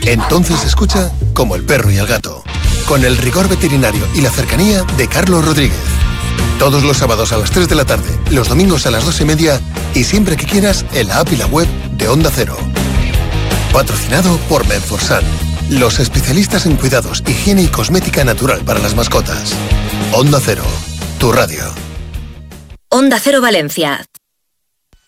Entonces escucha Como el perro y el gato, con el rigor veterinario y la cercanía de Carlos Rodríguez. Todos los sábados a las 3 de la tarde, los domingos a las 2:30 y siempre que quieras en la app y la web de Onda Cero. Patrocinado por Menforsan, los especialistas en cuidados, higiene y cosmética natural para las mascotas. Onda Cero, tu radio. Onda Cero Valencia,